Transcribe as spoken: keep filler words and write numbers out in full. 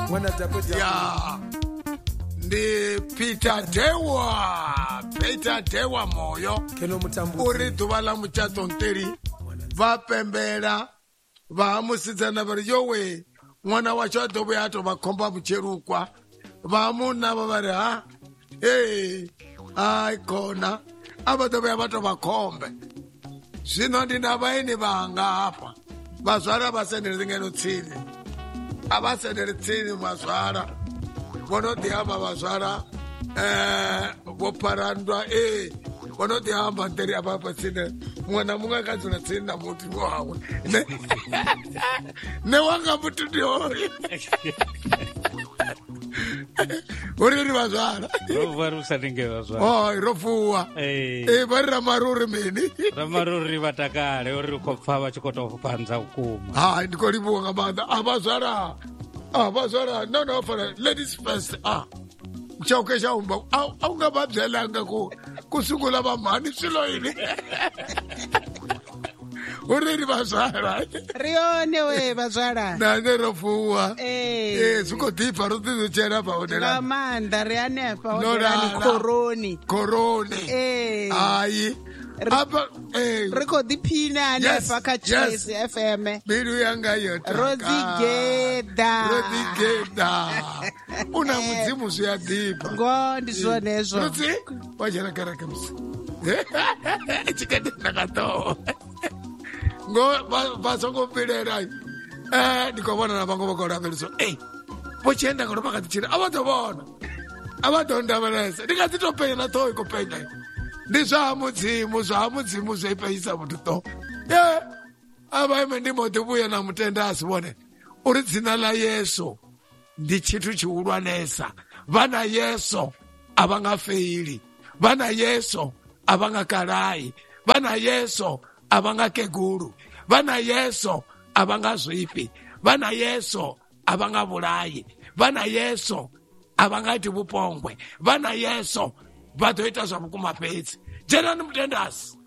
ya ndi Peter Dewa Peter Dewa moyo uri ḓuvha ḽa mutshato nteri va pembela va musidzana vari yowe n'wana wa xo ḓo vhuya a tou va khomba mucherukwa va munna va va ri ha e ai kona a va ḓo vhuya va tou va khombe zwino ndi na vaini vanga hafha vazwala va sendele ngeno tsini a va sendele tsini mazwala vono ḓi amba vazwala um vo pharandwa e vono ḓi amba nteri a vapa tsini muṅwe na muṅwe a ka dzula tsini na muthu wawe ne wanga muthu ndi hoyo uri ri vazwala ro fuwa e va ri ramaruri mini ramaruri va takale uri khou pfa vha tshi khou tou panza vhukuma hai ndi khou livhuwa nga maanḓa a vazwala a vazwala no no fana ladies first ah chauke xa umba a u nga va byelanga ku ku sungula va mhani swilo yini uri ri vazwala ri yone we vazwala nane ro fuwa eh swi khou ḓifha ro ḓidzutshela va nga maanḓa ri hanefha hodelani koroni koroni eh hayi apa eh ri khou ḓiphina hanefha kha Choice F M bilu yanga yo rodzigeda rodzigeda una mudzimu zwi a ḓifha ngo ndi zwone hezwo rotsi wa dzhena kereke musi chikete nakato ngo va songo pilela eh ndi khou vhona na vhango vha khou lavhelesa eh vho tshenda ngo vha kha ḓi tshila a vha ḓo vhona a vha ḓo ndavhelesa ndi nga ḓi tou penya na ṱhoho i khou penya ndi zwa mudzimu zwa mudzimu zwo ipaisa muthu ṱo ye a vha ime ndi mbo ḓi vhuya na mutenda a si vhone uri dzina ḽa Yesu ndi tshithu tshihulwanesa vhana Yesu a vha nga feili vhana Yesu a vha nga kalayi vhana Yesu a vha nga kegulu vhana Yesu a vha nga zwifhi vhana Yesu a vha nga vhulayi vhana Yesu a vha nga iti vhupongwe vhana Yesu vha ḓo ita zwa vhukuma fhedzi dzhenani mutendasi